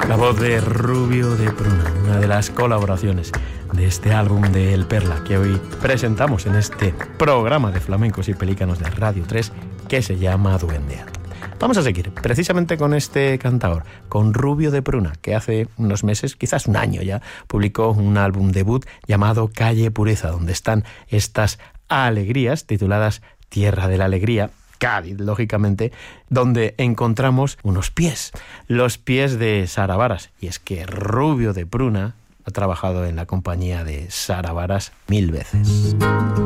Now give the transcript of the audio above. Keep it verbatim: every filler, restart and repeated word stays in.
La voz de Rubio de Pruna, una de las colaboraciones de este álbum de El Perla que hoy presentamos en este programa de flamencos y pelícanos de Radio tres que se llama Duendear. Vamos a seguir precisamente con este cantaor, con Rubio de Pruna, que hace unos meses, quizás un año ya, publicó un álbum debut llamado Calle Pureza, donde están estas alegrías tituladas Tierra de la Alegría, Cádiz, lógicamente, donde encontramos unos pies, los pies de Sara Varas. Y es que Rubio de Pruna ha trabajado en la compañía de Sara Varas mil veces.